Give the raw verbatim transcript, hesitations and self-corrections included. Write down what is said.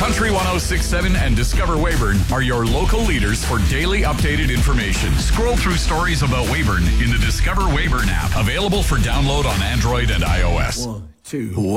Country one oh six point seven and Discover Weyburn are your local leaders for daily updated information. Scroll through stories about Weyburn in the Discover Weyburn app, available for download on Android and iOS. One, two.